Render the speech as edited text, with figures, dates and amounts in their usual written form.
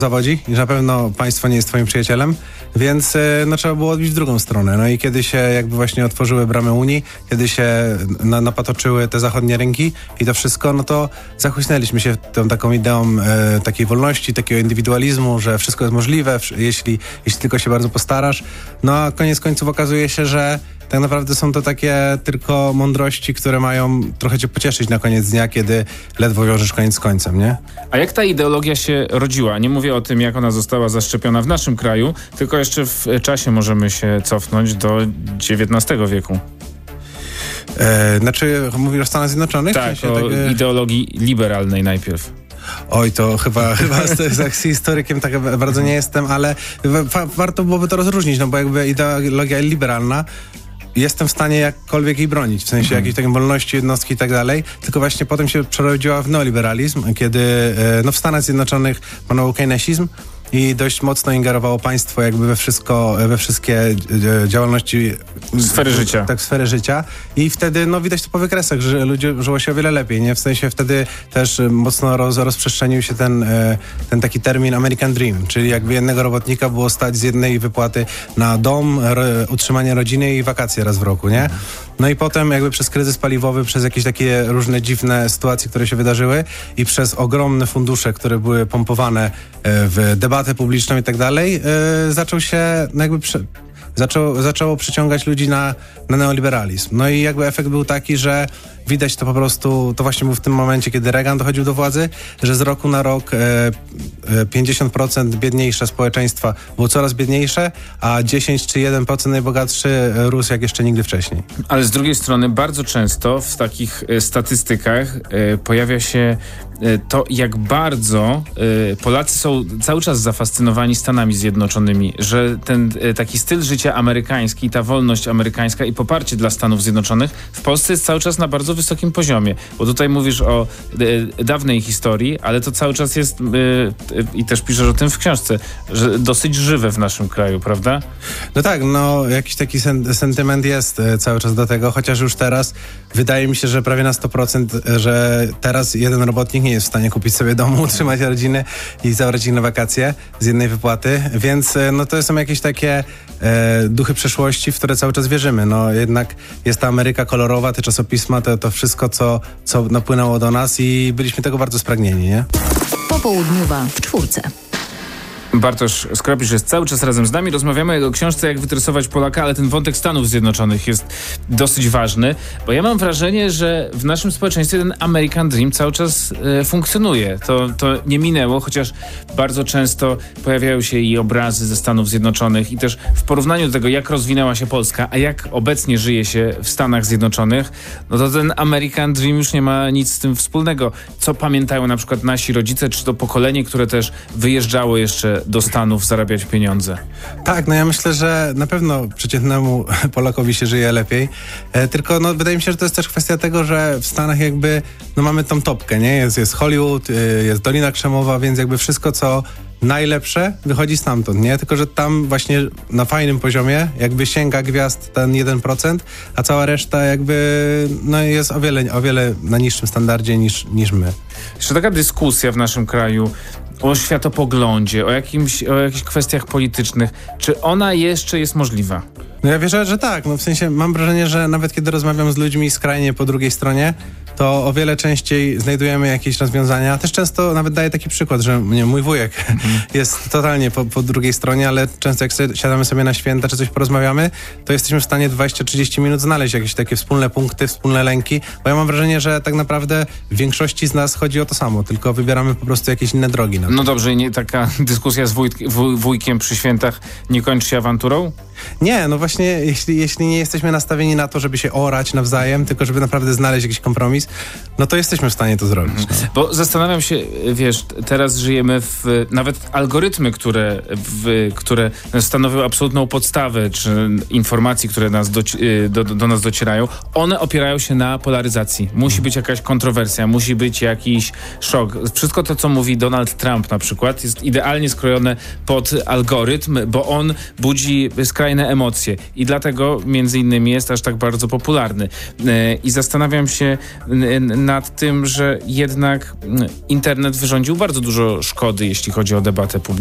zawodzi i na pewno państwo nie jest twoim przyjacielem, więc trzeba było odbić w drugą stronę. No i kiedy się jakby właśnie otworzyły bramy Unii, kiedy się napatoczyły te zachodnie rynki i to wszystko, no to zachłysnęliśmy się tą taką ideą takiej wolności, takiego indywidualizmu, że wszystko jest możliwe, jeśli tylko się bardzo postarasz. No a koniec końców okazuje się, że tak naprawdę są to takie tylko mądrości, które mają trochę cię pocieszyć na koniec dnia, kiedy ledwo wiążesz koniec z końcem, nie? A jak ta ideologia się rodziła? Nie mówię o tym, jak ona została zaszczepiona w naszym kraju, tylko jeszcze w czasie możemy się cofnąć do XIX wieku. Mówisz o Stanach Zjednoczonych? Tak, o ideologii liberalnej najpierw. Oj, to chyba z historykiem tak bardzo nie jestem, ale warto byłoby to rozróżnić, no bo jakby ideologia liberalna jestem w stanie jakkolwiek jej bronić, w sensie jakiejś takiej wolności jednostki i tak dalej, tylko właśnie potem się przerodziła w neoliberalizm, kiedy w Stanach Zjednoczonych panował keynesizm i dość mocno ingerowało państwo jakby we wszystkie działalności sfery życia. Tak, sfery życia. I wtedy widać to po wykresach, że ludzie żyło się o wiele lepiej, nie? W sensie wtedy też mocno rozprzestrzenił się ten taki termin American Dream, czyli jakby jednego robotnika było stać z jednej wypłaty na dom, utrzymanie rodziny i wakacje raz w roku, nie? No i potem jakby przez kryzys paliwowy, przez jakieś takie różne dziwne sytuacje, które się wydarzyły i przez ogromne fundusze, które były pompowane w debatę publiczną i tak dalej, zaczęło przyciągać ludzi na neoliberalizm. No i jakby efekt był taki, że widać to po prostu, to właśnie był w tym momencie, kiedy Reagan dochodził do władzy, że z roku na rok 50% biedniejsze społeczeństwa było coraz biedniejsze, a 10 czy 1% najbogatszy rósł jak jeszcze nigdy wcześniej. Ale z drugiej strony bardzo często w takich statystykach pojawia się to, jak bardzo Polacy są cały czas zafascynowani Stanami Zjednoczonymi, że ten taki styl życia amerykański, ta wolność amerykańska i poparcie dla Stanów Zjednoczonych w Polsce jest cały czas na bardzo wysokim poziomie. Bo tutaj mówisz o dawnej historii, ale to cały czas jest i też piszesz o tym w książce, że dosyć żywe w naszym kraju, prawda? No tak, jakiś taki sentyment jest cały czas do tego, chociaż już teraz wydaje mi się, że prawie na 100%, że teraz jeden robotnik nie jest w stanie kupić sobie domu, utrzymać rodziny i zabrać ich na wakacje z jednej wypłaty, więc to są jakieś takie duchy przeszłości, w które cały czas wierzymy. No jednak jest ta Ameryka kolorowa, te czasopisma, to wszystko, co napłynęło do nas i byliśmy tego bardzo spragnieni, nie? Popołudniowa w czwórce. Bartosz Skropisz jest cały czas razem z nami. Rozmawiamy o jego książce Jak wytresować Polaka, ale ten wątek Stanów Zjednoczonych jest dosyć ważny, bo ja mam wrażenie, że w naszym społeczeństwie ten American Dream cały czas funkcjonuje. To nie minęło, chociaż bardzo często pojawiają się i obrazy ze Stanów Zjednoczonych i też w porównaniu do tego, jak rozwinęła się Polska, a jak obecnie żyje się w Stanach Zjednoczonych, no to ten American Dream już nie ma nic z tym wspólnego. Co pamiętają na przykład nasi rodzice, czy to pokolenie, które też wyjeżdżało jeszcze do Stanów zarabiać pieniądze? Tak, ja myślę, że na pewno przeciętnemu Polakowi się żyje lepiej, tylko wydaje mi się, że to jest też kwestia tego, że w Stanach jakby mamy tą topkę, nie? Jest Hollywood, jest Dolina Krzemowa, więc jakby wszystko, co najlepsze wychodzi stamtąd, nie? Tylko, że tam właśnie na fajnym poziomie jakby sięga gwiazd ten 1%, a cała reszta jakby jest o wiele na niższym standardzie niż my. Jeszcze taka dyskusja w naszym kraju o światopoglądzie, o jakichś kwestiach politycznych. Czy ona jeszcze jest możliwa? Ja wierzę, że tak. W sensie mam wrażenie, że nawet kiedy rozmawiam z ludźmi skrajnie po drugiej stronie, to o wiele częściej znajdujemy jakieś rozwiązania. Też często nawet daję taki przykład, że mój wujek jest totalnie po drugiej stronie, ale często jak siadamy sobie na święta czy coś porozmawiamy, to jesteśmy w stanie 20-30 minut znaleźć jakieś takie wspólne punkty, wspólne lęki, bo ja mam wrażenie, że tak naprawdę w większości z nas chodzi o to samo, tylko wybieramy po prostu jakieś inne drogi. No dobrze, nie taka dyskusja z wujkiem przy świętach nie kończy się awanturą? Nie, właśnie jeśli nie jesteśmy nastawieni na to, żeby się orać nawzajem, tylko żeby naprawdę znaleźć jakiś kompromis, to jesteśmy w stanie to zrobić. Bo zastanawiam się, wiesz, teraz żyjemy nawet algorytmy, które stanowią absolutną podstawę, czy informacji, które do nas docierają, one opierają się na polaryzacji. Musi być jakaś kontrowersja, musi być jakiś szok. Wszystko to, co mówi Donald Trump na przykład, jest idealnie skrojone pod algorytm, bo on budzi skrajne emocje i dlatego między innymi jest aż tak bardzo popularny. I zastanawiam się, nad tym, że jednak internet wyrządził bardzo dużo szkody, jeśli chodzi o debatę publiczną.